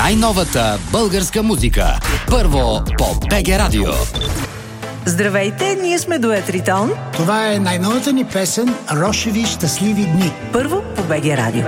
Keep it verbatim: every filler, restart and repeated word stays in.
най-новата българска музика. Първо по БГ Радио. Здравейте, ние сме дует Ритон. Това е най-новата ни песен "Рошеви щастливи дни". Първо по БГ Радио.